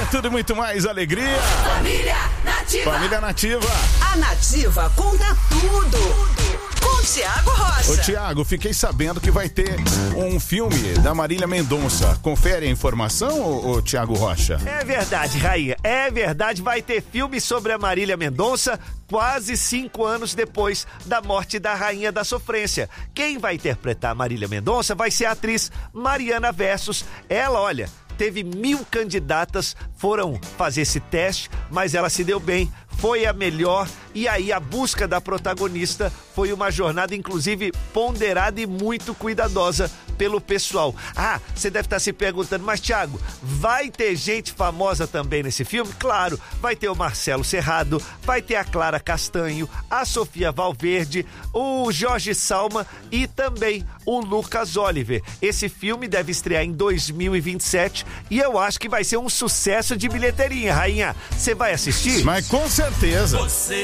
tudo e muito mais alegria. Família Nativa. Família Nativa. A Nativa conta tudo. Com Tiago Rocha. Ô Tiago, fiquei sabendo que vai ter um filme da Marília Mendonça. Confere a informação, ô Tiago Rocha? É verdade, Rainha. É verdade, vai ter filme sobre a Marília Mendonça quase 5 anos depois da morte da Rainha da Sofrência. Quem vai interpretar a Marília Mendonça vai ser a atriz Mariana Versus. Ela, olha, teve 1000 candidatas, foram fazer esse teste, mas ela se deu bem, foi a melhor, e aí a busca da protagonista foi uma jornada, inclusive, ponderada e muito cuidadosa pelo pessoal. Ah, você deve estar se perguntando, mas Thiago, vai ter gente famosa também nesse filme? Claro, vai ter o Marcelo Serrado, vai ter a Clara Castanho, a Sofia Valverde, o Jorge Salma e também o Lucas Oliver. Esse filme deve estrear em 2027 e eu acho que vai ser um sucesso de bilheteria, Rainha. Você vai assistir? Mas com certeza. Você